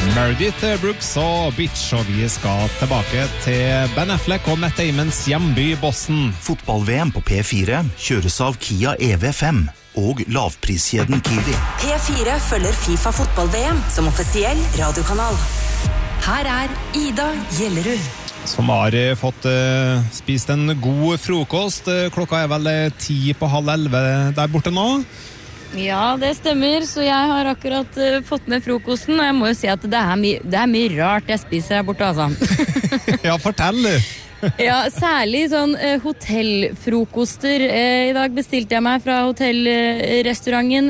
Meredith Brooks og Bitch, og vi skal tilbake til Ben Affleck og Matt Damons hjemby Boston. Fotball-VM på P4 kjøres av Kia EV5 og lavpriskjeden Kiwi. P4 følger FIFA fotball-VM som offisiell radiokanal. Her Ida Gjellerud. Som har fått spist en god frokost. Klokka vel 10:30 der borte nå. Ja, det stemmer, så jeg har akkurat fått ned frokosten, og jeg må jo si at det er mye rart jeg spiser her borte, altså. Ja, fortell du. Ja, særlig sånn hotellfrokoster. I dag bestilte jeg meg fra hotellrestauranten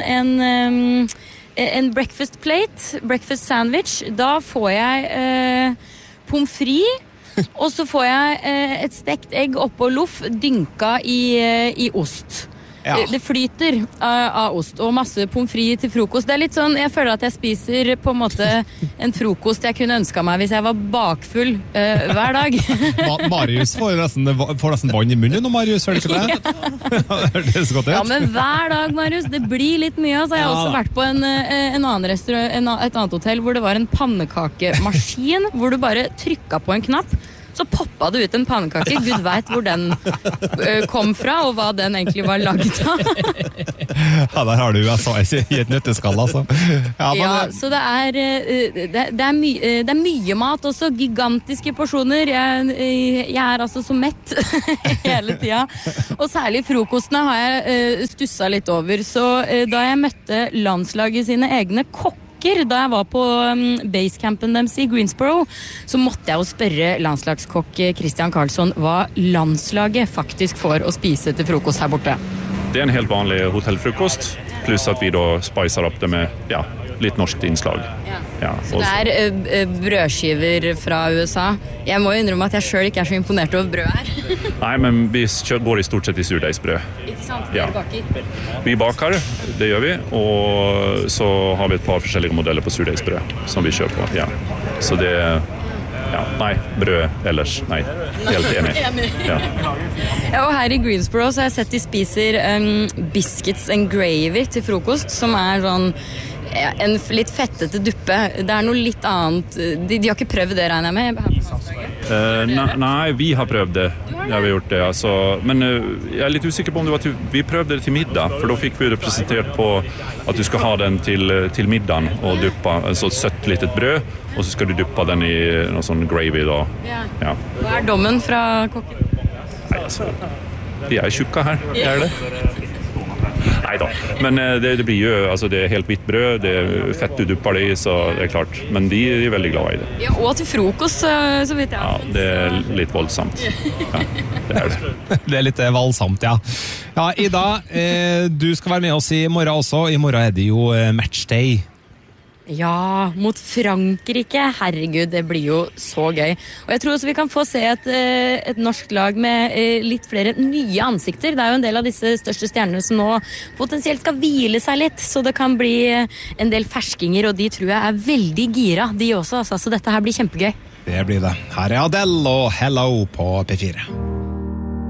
en breakfast plate, breakfast sandwich. Da får jeg pommes frites, og så får jeg et stekt egg oppå loff, dynka i ost. Ja. Det flyter av ost og masse pommes frites til frokost. Det er litt sånn, jeg føler at jeg spiser på en måte en frokost jeg kunne ønsket meg hvis jeg var bakfull hver dag. Marius får nesten vann i munnen nå, Marius, hører du ikke det? Det er så godt ut. Ja, men hver dag, Marius, det blir litt mye. Altså, jeg har også vært på en annen restaurant, et annet hotell hvor det var en pannekakemaskin, hvor du bare trykket på en knapp, så poppet det ut en pannekake. Gud vet hvor den kom fra, og hva den egentlig var laget av. Ja, der har du USA i et nøtteskall, altså. Ja, så det er mye mat også, gigantiske porsjoner. Jeg er altså så mett hele tida. Og særlig frokostene har jeg stusset litt over. Så da jeg møtte landslaget sine egne kokker, da jeg var på basecampen deres i Greensboro, så måtte jeg jo spørre landslagskokk Christian Karlsson hva landslaget faktisk får å spise til frokost her borte. Det en helt vanlig hotellfrokost, pluss at vi da spicer opp det med litt norsk innslag. Ja, så det brødskiver fra USA. Jeg må jo innrømme at jeg selv ikke så imponert over brød her. Nei, men vi går i stort sett i surdeigsbrød. Ikke sant? Ja. Vi baker, det gjør vi, og så har vi et par forskjellige modeller på surdeigsbrød som vi kjøper på. Ja. Så det nei, brød ellers. Nei, helt enig. Ja. Ja, og her i Greensboro så har jeg sett de spiser biscuits and gravy til frokost, som sånn en litt fettete duppe. Det noe litt annet. De har ikke prøvd det, regner jeg med? Nei, vi har prøvd det. Ja, vi har gjort det, altså. Men jeg litt usikker på om det var vi prøvde det til middag, for da fikk vi det presentert på at du skal ha den til middagen og duppa, altså søtt litt et brød, og så skal du duppa den i noe sånn gravy da. Ja. Hva dommen fra kokken? Nei, altså, de tjukka her, det. Neida, men det blir jo, altså det helt hvitt brød, det fett du dupper det i, så det klart, men de veldig glad i det. Ja, og til frokost, så vidt jeg. Ja, det litt voldsomt. Ja, det. Det litt voldsomt, ja. Ja, Ida, du skal være med oss i morgen også. I morgen det jo matchday. Ja, mot Frankrike. Herregud, det blir jo så gøy. Og jeg tror også vi kan få se et norsk lag med litt flere nye ansikter. Det jo en del av disse største stjernene som nå potensielt skal hvile seg litt, så det kan bli en del ferskinger, og de tror jeg veldig gira, de også, altså. Så dette her blir kjempegøy. Det blir det. Her Adele og Hello på P4.